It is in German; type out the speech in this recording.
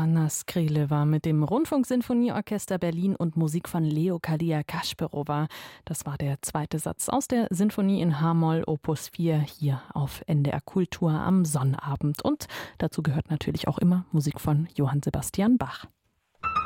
Anna Skrileva mit dem Rundfunksinfonieorchester Berlin und Musik von Leokadia Kašperova. Das war der zweite Satz aus der Sinfonie in H-Moll Opus 4 hier auf NDR Kultur am Sonnabend. Und dazu gehört natürlich auch immer Musik von Johann Sebastian Bach.